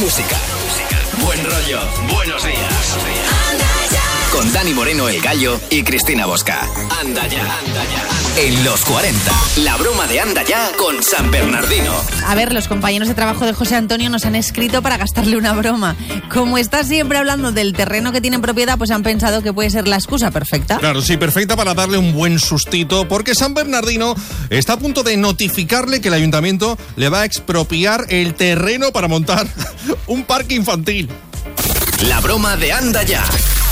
música, buen rollo, buenos días. Con Dani Moreno, el Gallo, y Cristina Bosca. Anda ya, anda ya. En los 40, la broma de Anda ya con San Bernardino. A ver, los compañeros de trabajo de José Antonio nos han escrito para gastarle una broma. Como está siempre hablando del terreno que tiene en propiedad, pues han pensado que puede ser la excusa perfecta. Claro, sí, perfecta para darle un buen sustito, porque San Bernardino está a punto de notificarle que el ayuntamiento le va a expropiar el terreno para montar un parque infantil. La broma de Anda ya.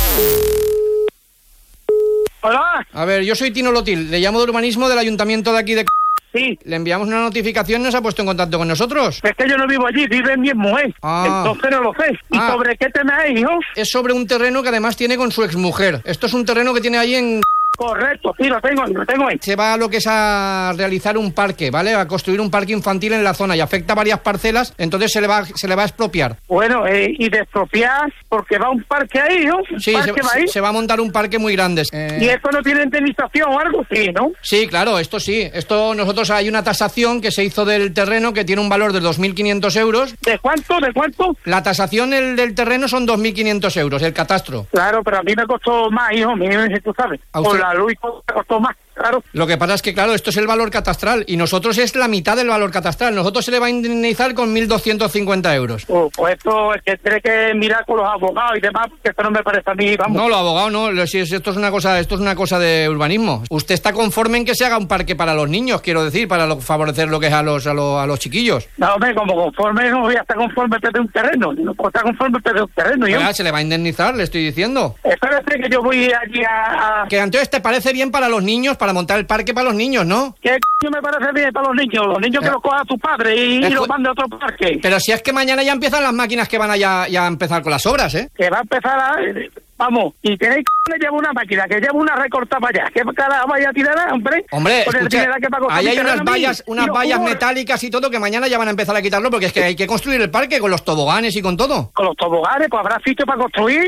Hola. A ver, yo soy Tino Lotil, le llamo de urbanismo del ayuntamiento de aquí de... Sí. Le enviamos una notificación y no se ha puesto en contacto con nosotros. Es que yo no vivo allí, vive mi mujer. Entonces no lo sé. ¿Y sobre qué tema es, hijo? Es sobre un terreno que además tiene con su exmujer. Esto es un terreno que tiene ahí en... Correcto, sí, lo tengo ahí. Se va a lo que es a realizar un parque, ¿vale? A construir un parque infantil en la zona y afecta a varias parcelas, entonces se le va a expropiar. Bueno, y de expropiar, porque va un parque ahí, ¿no? Sí, se va a montar un parque muy grande. ¿Y esto no tiene indemnización o algo? Sí, ¿no? Sí, claro, esto sí. Esto nosotros hay una tasación que se hizo del terreno que tiene un valor de 2.500 euros. ¿De cuánto? ¿De cuánto? La tasación del terreno son 2.500 euros, el catastro. Claro, pero a mí me costó más, hijo, tú sabes. Con la luz me costó más, claro. Lo que pasa es que, claro, esto es el valor catastral y nosotros es la mitad del valor catastral. Nosotros se le va a indemnizar con 1.250 euros. Pues esto es que tiene que mirar con los abogados y demás, porque esto no me parece a mí, vamos. No, los abogados no, esto es una cosa de urbanismo. Usted está conforme en que se haga un parque para los niños, quiero decir, para favorecer lo que es a los chiquillos. No, hombre, como conforme no voy a estar conforme de un terreno. No puedo estar conforme de un terreno. Oiga, se le va a indemnizar, le estoy diciendo. Espérate que yo voy allí a... Que entonces te parece bien para los niños, para montar el parque para los niños, ¿no? ¿Qué me parece bien para los niños? Los niños que los coja tu padre y los mande a otro parque. Pero si es que mañana ya empiezan las máquinas que van a ya empezar con las obras, ¿eh? Que va a empezar a... Vamos, y tenéis que llevar una máquina, que lleva una recortada para allá. ¿Qué cara vaya a tirar, hombre? Hombre, escucha, ahí hay unas vallas metálicas y todo que mañana ya van a empezar a quitarlo porque es que hay que construir el parque con los toboganes y con todo. Con los toboganes, pues habrá sitio para construir.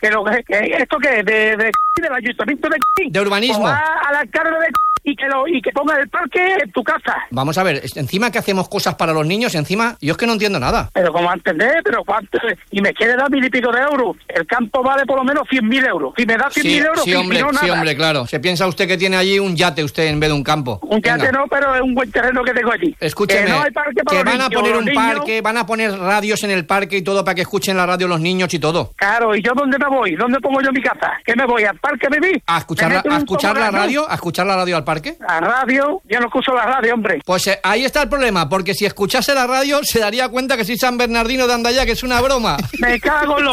¿Esto qué es? ¿Del ayuntamiento de urbanismo? Pues va al alcalde y que ponga el parque en tu casa. Vamos a ver, encima que hacemos cosas para los niños, encima, yo es que no entiendo nada. Pero como entender, pero cuánto, y me quiere dar 1.000 y pico de euros. El campo vale por lo menos 100.000 euros. Si me da 100.000 euros, sí, hombre, no, nada. Sí, hombre, claro. Se piensa usted que tiene allí un yate usted en vez de un campo. Un yate Venga. No, pero es un buen terreno que tengo allí. Escúcheme, que no hay parque para que van niños, a poner un parque, van a poner radios en el parque y todo para que escuchen la radio los niños y todo. Claro, ¿y yo dónde me voy? ¿Dónde pongo yo mi casa? ¿Qué me voy? ¿Al parque a vivir? ¿A escuchar la radio? ¿A escuchar la radio al parque? La radio, yo no escucho la radio, hombre. Pues ahí está el problema, porque si escuchase la radio se daría cuenta que soy San Bernardino de Anda ya, que es una broma. Me cago en lo...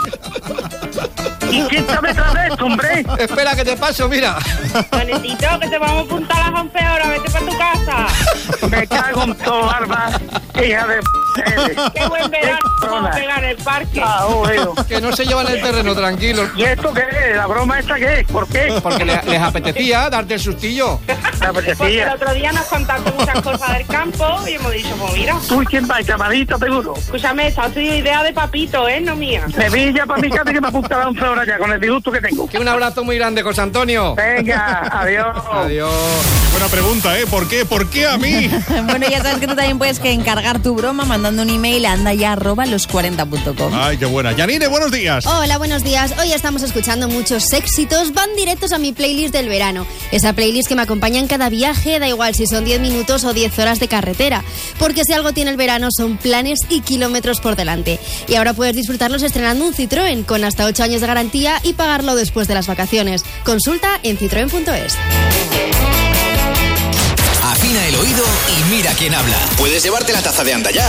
¿Y quién sabe tras de esto, hombre? Espera que te paso, mira. Juanetito, que te vamos a apuntar a las 11 horas, vete para tu casa. Me cago en todo, Barba, hija de... Qué buen verano vamos a pegar en el parque. Bueno. Que no se llevan el terreno, tranquilo. ¿Y esto qué es? ¿La broma esta qué es? ¿Por qué? Porque les apetecía darte el sustillo. Porque el otro día nos contaste muchas cosas del campo y hemos dicho, pues mira. ¿Tú y quién vas, camarita, seguro? Escúchame, esta ha sido idea de Papito, no mía. Sevilla para mi casa que me apunta a las 11 horas ya, con el disgusto que tengo. Que un abrazo muy grande, José Antonio. Venga, adiós. Adiós. Buena pregunta, ¿eh? ¿Por qué? ¿Por qué a mí? Bueno, ya sabes que tú también puedes encargar tu broma mandando un email a andaya@los40.com. Ay, qué buena. Yanire, buenos días. Hola, buenos días. Hoy estamos escuchando muchos éxitos. Van directos a mi playlist del verano. Esa playlist que me acompaña en cada viaje, da igual si son 10 minutos o 10 horas de carretera. Porque si algo tiene el verano son planes y kilómetros por delante. Y ahora puedes disfrutarlos estrenando un Citroën con hasta 8 años de garantía y pagarlo después de las vacaciones. Consulta en citroen.es. Afina el oído y mira quién habla. Puedes llevarte la taza de Anda ya